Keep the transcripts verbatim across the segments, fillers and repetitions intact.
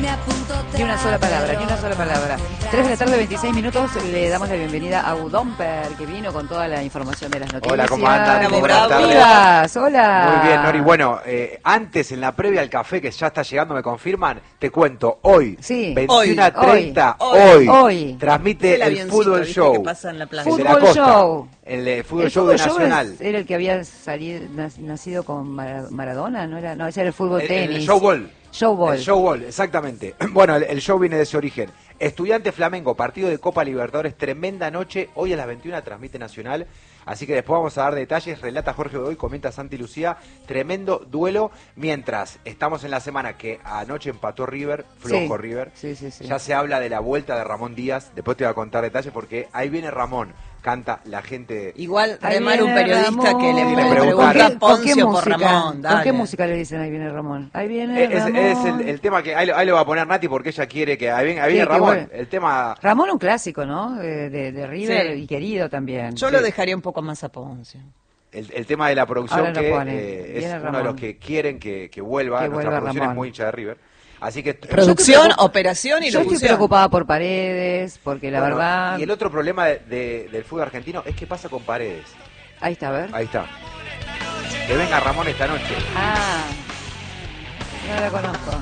Ni una sola palabra, ni una sola palabra. tres de la tarde, veintiséis minutos, le damos la bienvenida a Udomper, que vino con toda la información de las noticias. Hola, ¿cómo andan? Buenas tardes. Hola. Muy bien, Nori. Bueno, eh, antes, en la previa al café, que ya está llegando, me confirman, te cuento, hoy, sí. veintiuno a treinta, hoy, hoy, hoy, transmite el, el fútbol show. Que pasa en la plaza. El fútbol de la costa, show. El eh, fútbol el show fútbol de show Nacional. Es, era el que había salido, nacido con Maradona, ¿no era? No, ese era el fútbol El, tenis. el showball. Showball. El showball, exactamente. Bueno, el, el show viene de ese origen. Estudiante Flamengo, partido de Copa Libertadores, tremenda noche. Hoy a las veintiuna transmite Nacional. Así que después vamos a dar detalles. Relata Jorge Godoy, comenta Santi Lucía. Tremendo duelo. Mientras estamos en la semana que anoche empató River, flojo sí. River. Sí, sí, sí. Ya se habla de la vuelta de Ramón Díaz. Después te voy a contar detalles porque ahí viene Ramón. Canta la gente. Igual ahí remar un periodista Ramón. que le, le pregunta a Poncio por Ramón. ¿Con qué música le dicen ahí viene Ramón? Ahí viene Es, Ramón. es el, el tema que ahí, ahí lo va a poner Nati porque ella quiere que ahí viene, ahí viene Sí, Ramón. bueno. El tema. Ramón, un clásico, ¿no? De, de, de River sí. y querido también. Yo sí. lo dejaría un poco más a Poncio. El, el tema de la producción Ahora que pone. eh, es Viene uno Ramón. de los que quieren que, que vuelva. Que Nuestra vuelva producción Ramón. es muy hincha de River. Así que Producción, operación y Yo locución. estoy preocupada por Paredes, porque la bueno, verdad... Y el otro problema de, de, del fútbol argentino es qué pasa con Paredes. Ahí está, a ver. Ahí está. Que venga Ramón esta noche. Ah, no la conozco.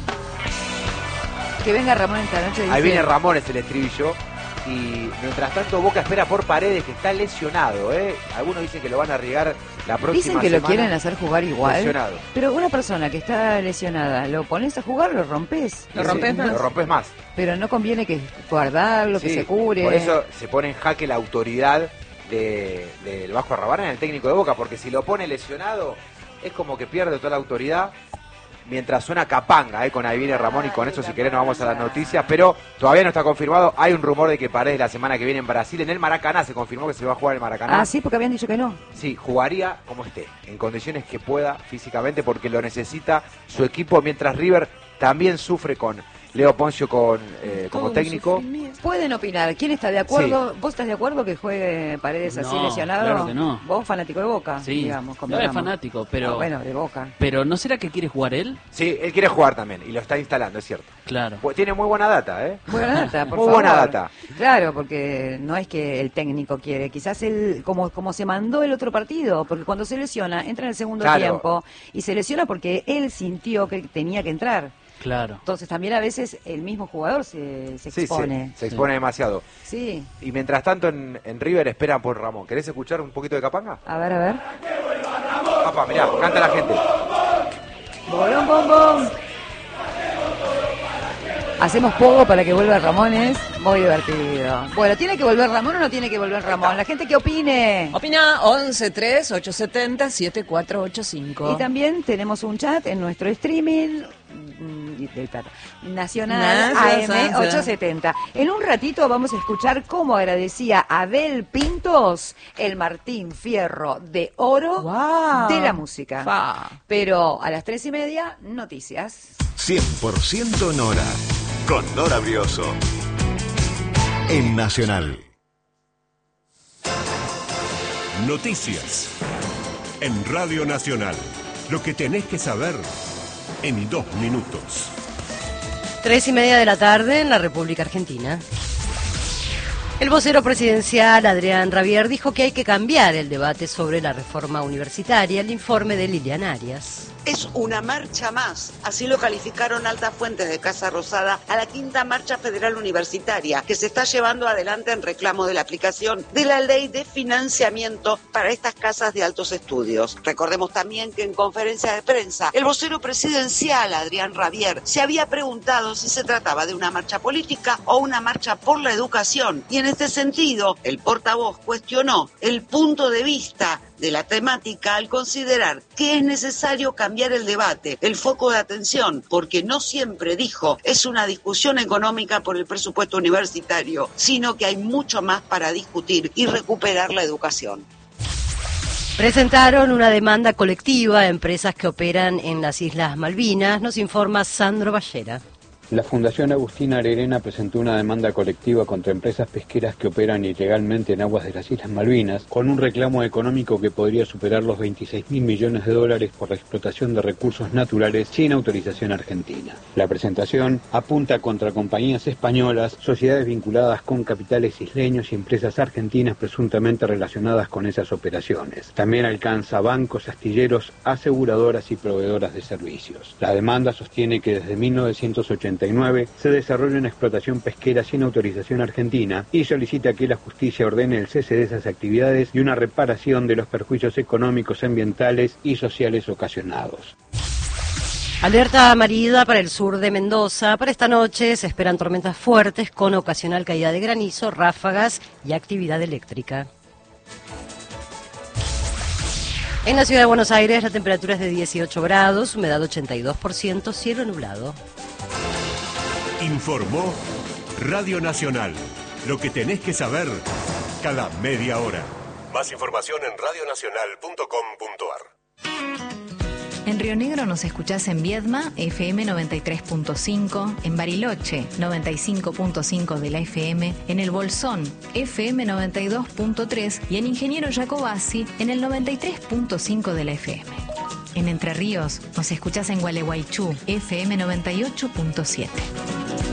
Que venga Ramón esta noche. Dice... Ahí viene Ramón, es el estribillo. Y mientras tanto Boca espera por Paredes, que está lesionado, ¿eh? Algunos dicen que lo van a arriesgar la próxima Dicen que lo semana. quieren hacer jugar igual. Lesionado. Pero una persona que está lesionada, ¿lo pones a jugar, lo rompes? Lo rompes más. Lo rompes más. Pero no conviene que guardarlo, que Sí, se cure. Por eso se pone en jaque la autoridad de, del Vasco Arrabarán, el técnico de Boca, porque si lo pone lesionado, es como que pierde toda la autoridad. Mientras suena Capanga, eh, con ahí viene Ramón, y con eso si querés nos vamos a las noticias, pero todavía no está confirmado. Hay un rumor de que Paredes la semana que viene en Brasil, en el Maracaná, se confirmó que se va a jugar en el Maracaná. Ah, sí, porque habían dicho que no. Sí, jugaría como esté, en condiciones que pueda físicamente, porque lo necesita su equipo, mientras River también sufre con Leo Poncio con, eh, como técnico. Pueden opinar. ¿Quién está de acuerdo? ¿Vos estás de acuerdo que juegue Paredes así No, lesionado? claro que no. ¿Vos fanático de Boca? Sí, digamos, no es convengamos. fanático, pero... Ah, bueno, de Boca. Pero ¿no será que quiere jugar él? Sí, él quiere jugar también, y lo está instalando, es cierto. Claro. Pues tiene muy buena data, ¿eh? Buena data, por Muy favor. buena data. Claro, porque no es que el técnico quiere, quizás él, como, como se mandó el otro partido, porque cuando se lesiona, entra en el segundo Claro. tiempo, y se lesiona porque él sintió que tenía que entrar. Claro. Entonces también a veces el mismo jugador se, se Sí, expone. se, se expone demasiado. Sí. Y mientras tanto en, en River esperan por Ramón. ¿Querés escuchar un poquito de Capanga? A ver, a ver. Papá, mirá, canta la gente. Bolón, bom, bom. Hacemos poco para que vuelva Ramón, es muy divertido. Bueno, ¿tiene que volver Ramón o no tiene que volver Ramón? La gente que opine. Opina once tres ocho siete cero siete cuatro ocho cinco. Y también tenemos un chat en nuestro streaming mm, del Plata, Nacional Nah, A sí, M sí, sí. ochocientos setenta. En un ratito vamos a escuchar cómo agradecía Abel Pintos el Martín Fierro de Oro Wow. de la música. Fa. Pero a las tres y media, noticias. cien por ciento Nora, con Nora Brioso, en Nacional. Noticias. En Radio Nacional. Lo que tenés que saber en dos minutos. Tres y media de la tarde en la República Argentina. El vocero presidencial, Adrián Rabier, dijo que hay que cambiar el debate sobre la reforma universitaria. El informe de Lilian Arias. Es una marcha más, así lo calificaron altas fuentes de Casa Rosada a la quinta marcha federal universitaria que se está llevando adelante en reclamo de la aplicación de la ley de financiamiento para estas casas de altos estudios. Recordemos también que en conferencia de prensa el vocero presidencial Adrián Rabier se había preguntado si se trataba de una marcha política o una marcha por la educación, y en este sentido el portavoz cuestionó el punto de vista de la temática al considerar que es necesario cambiar el debate, el foco de atención, porque no siempre, dijo, es una discusión económica por el presupuesto universitario, sino que hay mucho más para discutir y recuperar la educación. Presentaron una demanda colectiva a empresas que operan en las Islas Malvinas, nos informa Sandro Ballera. La Fundación Agustín Arerena presentó una demanda colectiva contra empresas pesqueras que operan ilegalmente en aguas de las Islas Malvinas, con un reclamo económico que podría superar los veintiséis mil millones de dólares por la explotación de recursos naturales sin autorización argentina. La presentación apunta contra compañías españolas, sociedades vinculadas con capitales isleños y empresas argentinas presuntamente relacionadas con esas operaciones. También alcanza bancos, astilleros, aseguradoras y proveedoras de servicios. La demanda sostiene que desde mil novecientos ochenta y nueve se desarrolla una explotación pesquera sin autorización argentina y solicita que la justicia ordene el cese de esas actividades y una reparación de los perjuicios económicos, ambientales y sociales ocasionados. Alerta amarilla para el sur de Mendoza. Para esta noche se esperan tormentas fuertes con ocasional caída de granizo, ráfagas y actividad eléctrica. En la ciudad de Buenos Aires la temperatura es de dieciocho grados, humedad ochenta y dos por ciento, cielo nublado. Informó Radio Nacional. Lo que tenés que saber cada media hora. Más información en radio nacional punto com punto ar. En Río Negro nos escuchás en Viedma, F M noventa y tres punto cinco, en Bariloche, noventa y cinco punto cinco de la F M, en El Bolsón, F M noventa y dos punto tres y en Ingeniero Jacobasi, en el noventa y tres punto cinco de la F M. En Entre Ríos nos escuchás en Gualeguaychú, F M noventa y ocho punto siete.